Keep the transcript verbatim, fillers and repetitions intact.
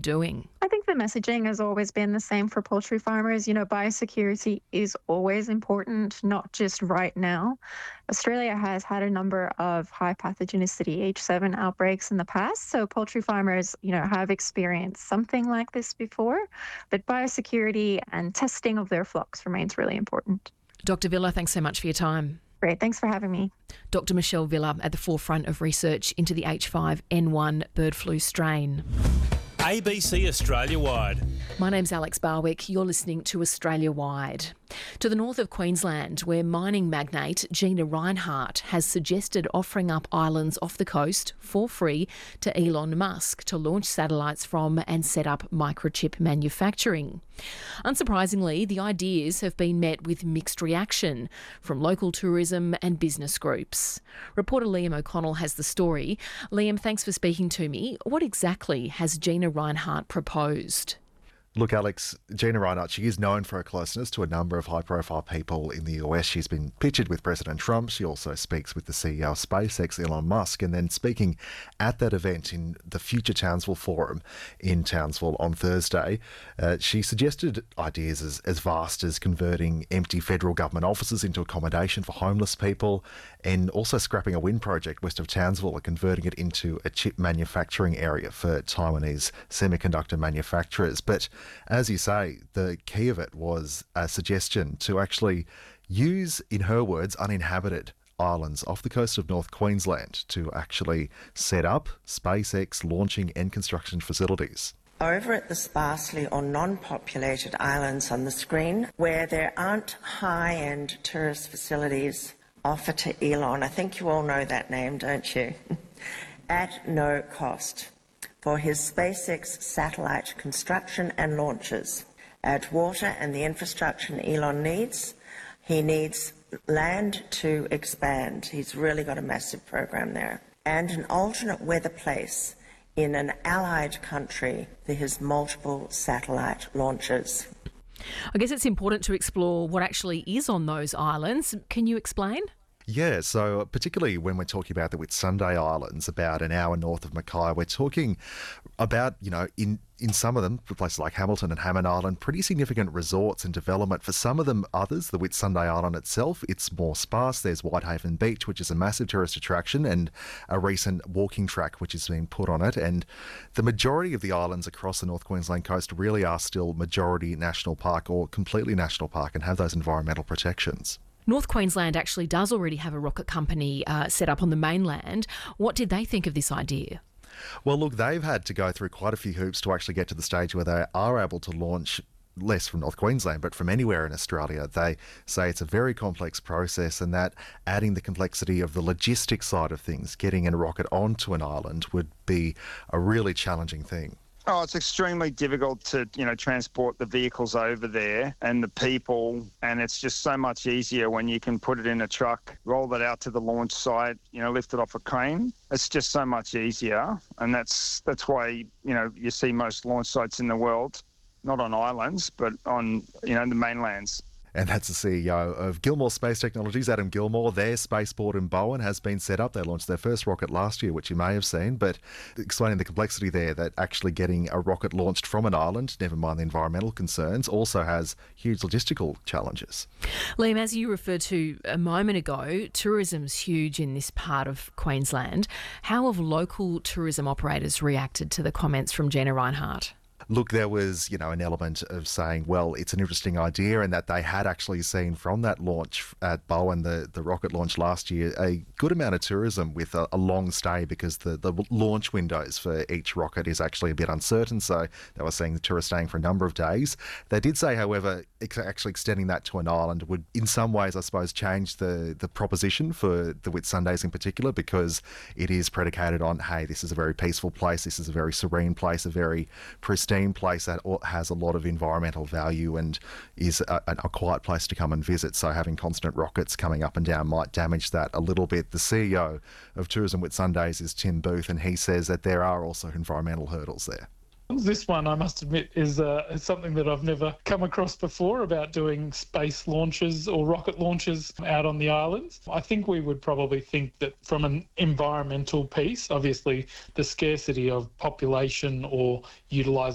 doing? I think the messaging has always been the same for poultry farmers. You know, biosecurity is always important, not just right now. Australia has had a number of high pathogenicity H seven outbreaks in the past, so poultry farmers, you know, have experienced something like this before, but biosecurity and testing of their flocks remains really important. Doctor Villa, thanks so much for your time. Great, thanks for having me. Doctor Michelle Villa at the forefront of research into the H five N one bird flu strain. A B C Australia Wide. My name's Alex Barwick. You're listening to Australia Wide. To the north of Queensland, where mining magnate Gina Rinehart has suggested offering up islands off the coast for free to Elon Musk to launch satellites from and set up microchip manufacturing. Unsurprisingly, the ideas have been met with mixed reaction from local tourism and business groups. Reporter Liam O'Connell has the story. Liam, thanks for speaking to me. What exactly has Gina Rinehart proposed? Look, Alex, Gina Rinehart, she is known for her closeness to a number of high-profile people in the U S. She's been pictured with President Trump. She also speaks with the C E O of SpaceX, Elon Musk, and then speaking at that event in the Future Townsville Forum in Townsville on Thursday, uh, she suggested ideas as, as vast as converting empty federal government offices into accommodation for homeless people, and also scrapping a wind project west of Townsville and converting it into a chip manufacturing area for Taiwanese semiconductor manufacturers. But as you say, the key of it was a suggestion to actually use, in her words, uninhabited islands off the coast of North Queensland to actually set up SpaceX launching and construction facilities. Over at the sparsely or non-populated islands on the screen, where there aren't high-end tourist facilities offered to Elon, I think you all know that name, don't you? At no cost, for his SpaceX satellite construction and launches. Add water and the infrastructure Elon needs. He needs land to expand. He's really got a massive program there. And an alternate weather place in an allied country for his multiple satellite launches. I guess it's important to explore what actually is on those islands. Can you explain? Yeah, so particularly when we're talking about the Whitsunday Islands, about an hour north of Mackay, we're talking about, you know, in, in some of them, places like Hamilton and Hammond Island, pretty significant resorts and development. For some of them, others, the Whitsunday Island itself, it's more sparse. There's Whitehaven Beach, which is a massive tourist attraction, and a recent walking track which is being put on it. And the majority of the islands across the North Queensland coast really are still majority national park or completely national park and have those environmental protections. North Queensland actually does already have a rocket company uh, set up on the mainland. What did they think of this idea? Well, look, they've had to go through quite a few hoops to actually get to the stage where they are able to launch less from North Queensland, but from anywhere in Australia. They say it's a very complex process, and that adding the complexity of the logistics side of things, getting a rocket onto an island, would be a really challenging thing. Oh, it's extremely difficult to, you know, transport the vehicles over there and the people, and it's just so much easier when you can put it in a truck, roll it out to the launch site, you know, lift it off a crane. It's just so much easier, and that's that's why, you know, you see most launch sites in the world, not on islands, but on, you know, the mainlands. And that's the C E O of Gilmore Space Technologies, Adam Gilmore. Their spaceport in Bowen has been set up. They launched their first rocket last year, which you may have seen, but explaining the complexity there, that actually getting a rocket launched from an island, never mind the environmental concerns, also has huge logistical challenges. Liam, as you referred to a moment ago, tourism's huge in this part of Queensland. How have local tourism operators reacted to the comments from Gina Rinehart? Look, there was, you know, an element of saying, well, it's an interesting idea, and that they had actually seen from that launch at Bowen, the, the rocket launch last year, a good amount of tourism with a, a long stay, because the, the launch windows for each rocket is actually a bit uncertain. So they were seeing the tourists staying for a number of days. They did say, however, ex- actually extending that to an island would, in some ways, I suppose, change the, the proposition for the Whitsundays in particular, because it is predicated on, hey, this is a very peaceful place, this is a very serene place, a very pristine place that has a lot of environmental value and is a, a quiet place to come and visit. So having constant rockets coming up and down might damage that a little bit. The C E O of Tourism Whitsundays is Tim Booth, and he says that there are also environmental hurdles there. This one, I must admit, is, uh, is something that I've never come across before, about doing space launches or rocket launches out on the islands. I think we would probably think that from an environmental piece, obviously the scarcity of population or utilisation